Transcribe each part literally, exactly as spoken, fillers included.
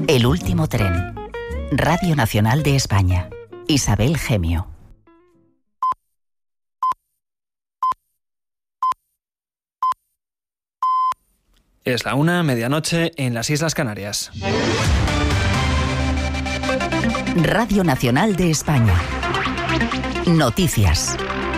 El último tren. Radio Nacional de España. Isabel Gemio. Es la una, medianoche, en las Islas Canarias. Radio Nacional de España. Noticias.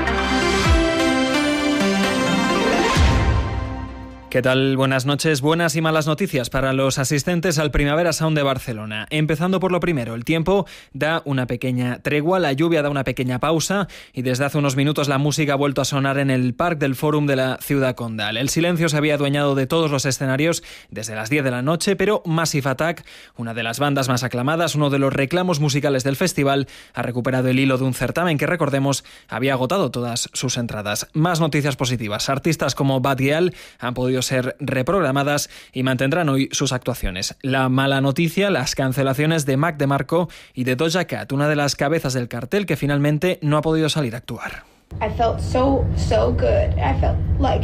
¿Qué tal? Buenas noches. Buenas y malas noticias para los asistentes al Primavera Sound de Barcelona. Empezando por lo primero, el tiempo da una pequeña tregua, la lluvia da una pequeña pausa y desde hace unos minutos la música ha vuelto a sonar en el Parc del Fòrum de la Ciudad Condal. El silencio se había adueñado de todos los escenarios desde las diez de la noche, pero Massive Attack, una de las bandas más aclamadas, uno de los reclamos musicales del festival, ha recuperado el hilo de un certamen que, recordemos, había agotado todas sus entradas. Más noticias positivas. Artistas como Bad Gyal han podido ser reprogramadas y mantendrán hoy sus actuaciones. La mala noticia, las cancelaciones de Mac DeMarco y de Doja Cat, una de las cabezas del cartel que finalmente no ha podido salir a actuar. I felt so, so good. I felt like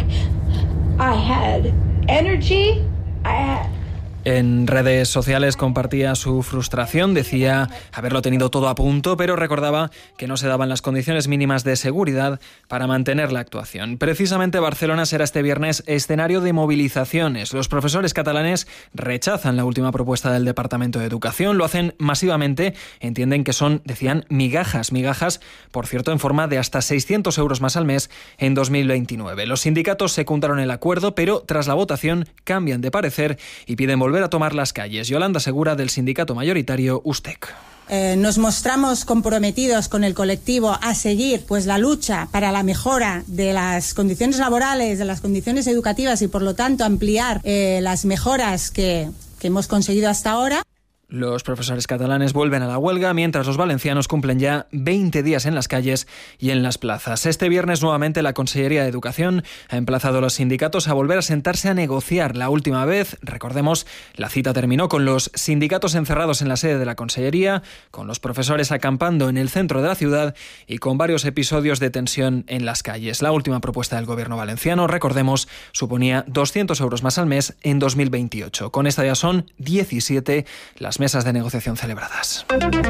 I had energy. I had... En redes sociales compartía su frustración, decía haberlo tenido todo a punto, pero recordaba que no se daban las condiciones mínimas de seguridad para mantener la actuación. Precisamente Barcelona será este viernes escenario de movilizaciones. Los profesores catalanes rechazan la última propuesta del Departamento de Educación, lo hacen masivamente, entienden que son, decían, migajas, migajas, por cierto, en forma de hasta seiscientos euros más al mes en dos mil veintinueve. Los sindicatos secundaron el acuerdo, pero tras la votación cambian de parecer y piden volver a tomar las calles. Yolanda Segura, del sindicato mayoritario USTEC. Eh, nos mostramos comprometidos con el colectivo a seguir pues la lucha para la mejora de las condiciones laborales, de las condiciones educativas y por lo tanto ampliar eh, las mejoras que, que hemos conseguido hasta ahora. Los profesores catalanes vuelven a la huelga, mientras los valencianos cumplen ya veinte días en las calles y en las plazas. Este viernes, nuevamente, la Consellería de Educación ha emplazado a los sindicatos a volver a sentarse a negociar. La última vez, recordemos, la cita terminó con los sindicatos encerrados en la sede de la Consellería, con los profesores acampando en el centro de la ciudad y con varios episodios de tensión en las calles. La última propuesta del gobierno valenciano, recordemos, suponía doscientos euros más al mes en dos mil veintiocho. Con esta ya son diecisiete las mesas de negociación celebradas.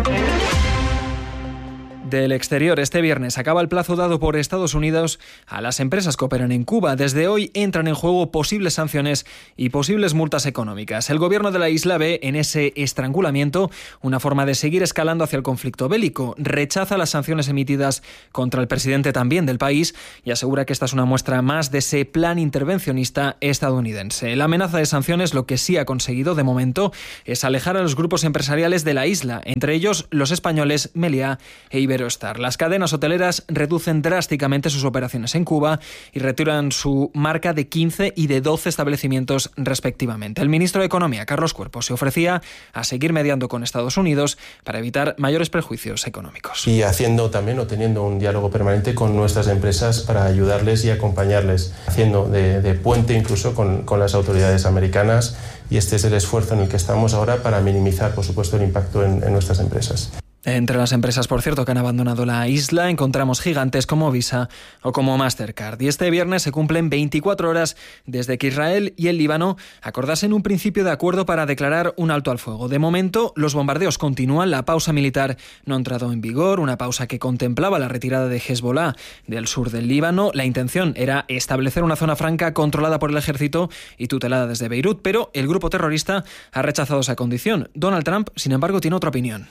Del exterior, este viernes acaba el plazo dado por Estados Unidos a las empresas que operan en Cuba. Desde hoy entran en juego posibles sanciones y posibles multas económicas. El gobierno de la isla ve en ese estrangulamiento una forma de seguir escalando hacia el conflicto bélico. Rechaza las sanciones emitidas contra el presidente también del país y asegura que esta es una muestra más de ese plan intervencionista estadounidense. La amenaza de sanciones lo que sí ha conseguido de momento es alejar a los grupos empresariales de la isla, entre ellos los españoles Meliá e Iberostar. Las cadenas hoteleras reducen drásticamente sus operaciones en Cuba y retiran su marca de quince y de doce establecimientos respectivamente. El ministro de Economía, Carlos Cuerpo, se ofrecía a seguir mediando con Estados Unidos para evitar mayores perjuicios económicos. Y haciendo también o teniendo un diálogo permanente con nuestras empresas para ayudarles y acompañarles, haciendo de, de puente incluso con, con las autoridades americanas, y este es el esfuerzo en el que estamos ahora para minimizar, por supuesto, el impacto en, en nuestras empresas. Entre las empresas, por cierto, que han abandonado la isla, encontramos gigantes como Visa o como Mastercard. Y este viernes se cumplen veinticuatro horas desde que Israel y el Líbano acordasen un principio de acuerdo para declarar un alto al fuego. De momento, los bombardeos continúan, la pausa militar no ha entrado en vigor, una pausa que contemplaba la retirada de Hezbollah del sur del Líbano. La intención era establecer una zona franca controlada por el ejército y tutelada desde Beirut, pero el grupo terrorista ha rechazado esa condición. Donald Trump, sin embargo, tiene otra opinión.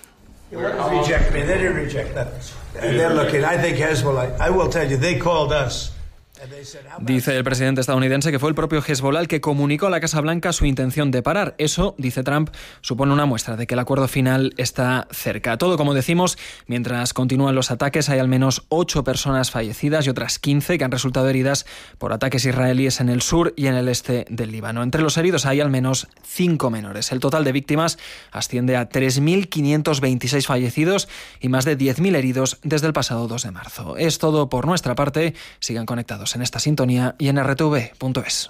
Reject me. They didn't reject that. And they're looking. I think Hezbollah. I will tell you, they called us. Dice el presidente estadounidense que fue el propio Hezbollah el que comunicó a la Casa Blanca su intención de parar. Eso, dice Trump, supone una muestra de que el acuerdo final está cerca. Todo, como decimos, mientras continúan los ataques, hay al menos ocho personas fallecidas y otras quince que han resultado heridas por ataques israelíes en el sur y en el este del Líbano. Entre los heridos hay al menos cinco menores. El total de víctimas asciende a tres mil quinientos veintiséis fallecidos y más de diez mil heridos desde el pasado dos de marzo. Es todo por nuestra parte. Sigan conectados en esta sintonía y en erre te ve punto es.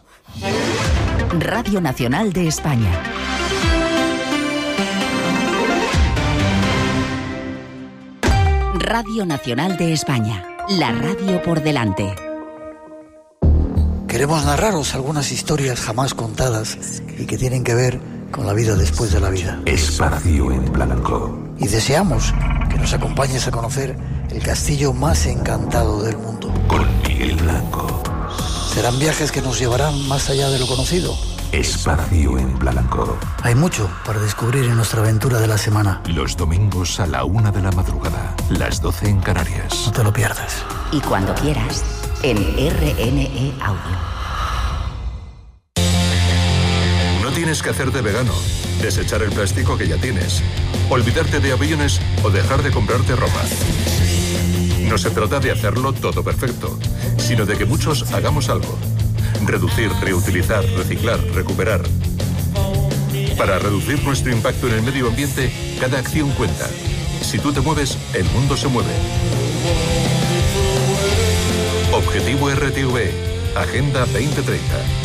Radio Nacional de España. Radio Nacional de España. La radio por delante. Queremos narraros algunas historias jamás contadas y que tienen que ver con la vida después de la vida. Espacio en Blanco. Y deseamos que nos acompañes a conocer el castillo más encantado del mundo. Con Miguel Blanco. Serán viajes que nos llevarán más allá de lo conocido. Espacio en Blanco. Hay mucho para descubrir en nuestra aventura de la semana. Los domingos a la una de la madrugada, las doce en Canarias. No te lo pierdas. Y cuando quieras, en R N E Audio. No tienes que hacerte vegano, desechar el plástico que ya tienes, olvidarte de aviones o dejar de comprarte ropa. No se trata de hacerlo todo perfecto, sino de que muchos hagamos algo. Reducir, reutilizar, reciclar, recuperar. Para reducir nuestro impacto en el medio ambiente, cada acción cuenta. Si tú te mueves, el mundo se mueve. Objetivo R T V, Agenda veinte treinta.